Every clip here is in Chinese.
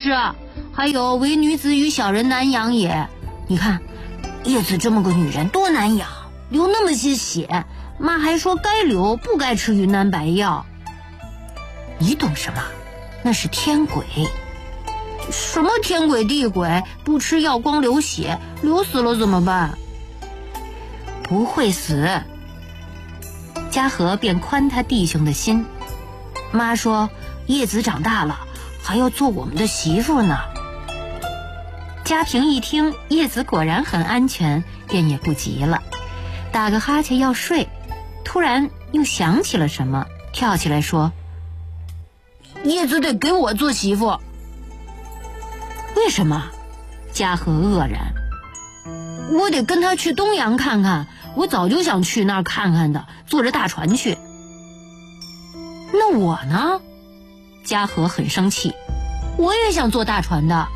是，还有唯女子与小人难养也。你看叶子这么个女人多难养，流那么些血，妈还说该流不该吃云南白药。你懂什么？那是天鬼。什么天鬼地鬼，不吃药光流血，流死了怎么办？不会死。嘉禾便宽他弟兄的心。妈说叶子长大了还要做我们的媳妇呢。嘉平一听叶子果然很安全，便也不急了，打个哈欠要睡，突然又想起了什么，跳起来说：叶子得给我做媳妇。为什么？嘉禾愕然。我得跟他去东洋看看，我早就想去那儿看看的，坐着大船去。那我呢？嘉禾很生气，我也想坐大船的。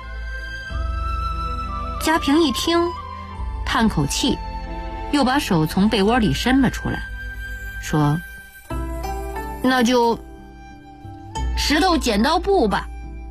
嘉平一听，叹口气，又把手从被窝里伸了出来，说：那就石头剪刀布吧。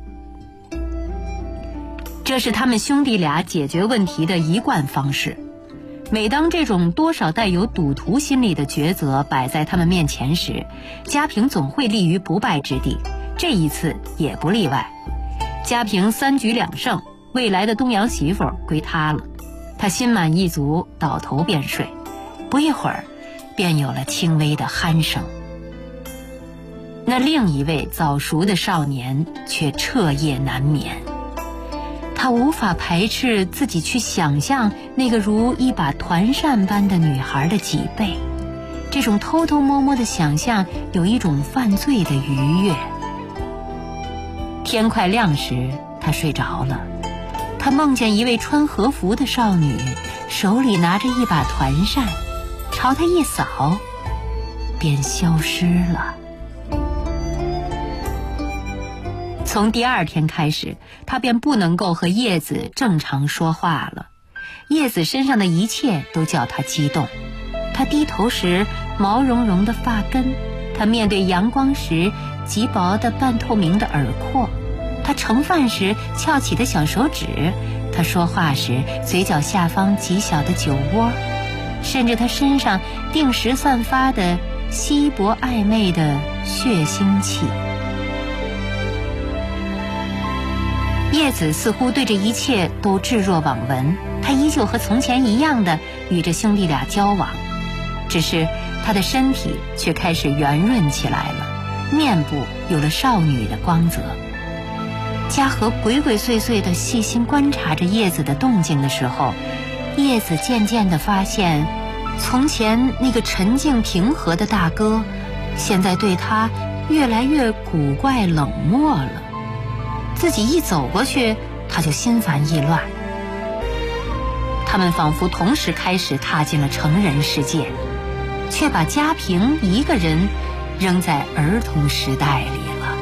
这是他们兄弟俩解决问题的一贯方式。每当这种多少带有赌徒心理的抉择摆在他们面前时，嘉平总会立于不败之地，这一次也不例外。嘉平3局2胜，未来的东洋媳妇归他了。他心满意足，倒头便睡，不一会儿便有了轻微的鼾声。那另一位早熟的少年却彻夜难眠，他无法排斥自己去想象那个如一把团扇般的女孩的脊背，这种偷偷摸摸的想象有一种犯罪的愉悦。天快亮时，他睡着了。他梦见一位穿和服的少女，手里拿着一把团扇，朝他一扫，便消失了。从第2天开始，他便不能够和叶子正常说话了。叶子身上的一切都叫他激动。他低头时毛茸茸的发根，他面对阳光时极薄的半透明的耳廓，他盛饭时翘起的小手指，他说话时嘴角下方极小的酒窝，甚至他身上定时散发的稀薄暧昧的血腥气。叶子似乎对这一切都置若罔闻，他依旧和从前一样的与这兄弟俩交往，只是他的身体却开始圆润起来了，面部有了少女的光泽。嘉禾鬼鬼祟祟地细心观察着叶子的动静的时候，叶子渐渐地发现，从前那个沉静平和的大哥，现在对他越来越古怪冷漠了。自己一走过去，他就心烦意乱。他们仿佛同时开始踏进了成人世界，却把嘉平一个人扔在儿童时代里了。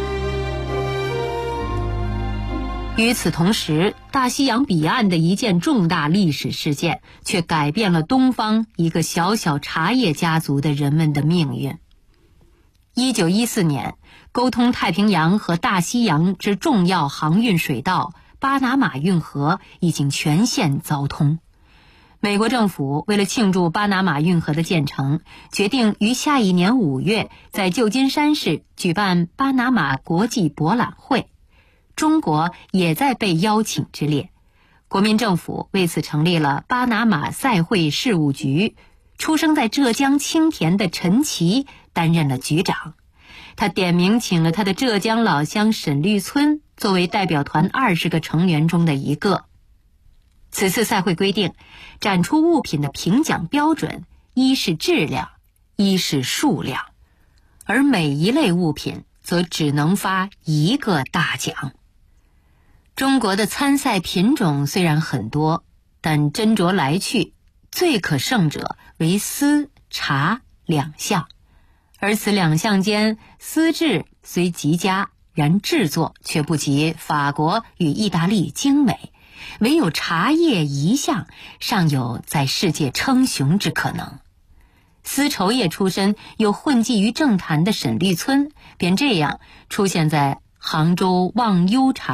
与此同时，大西洋彼岸的一件重大历史事件却改变了东方一个小小茶叶家族的人们的命运。1914年，沟通太平洋和大西洋之重要航运水道巴拿马运河已经全线凿通。美国政府为了庆祝巴拿马运河的建成，决定于下一年5月在旧金山市举办巴拿马国际博览会，中国也在被邀请之列。国民政府为此成立了巴拿马赛会事务局，出生在浙江青田的陈其担任了局长。他点名请了他的浙江老乡沈绿村作为代表团20个成员中的一个。此次赛会规定，展出物品的评奖标准，一是质量，一是数量，而每一类物品则只能发1个大奖。中国的参赛品种虽然很多，但斟酌来去，最可胜者为丝、茶2项。而此2项间，丝质虽极佳，然制作却不及法国与意大利精美，唯有茶叶1项尚有在世界称雄之可能。丝绸业出身又混迹于政坛的沈绿村，便这样出现在杭州忘忧茶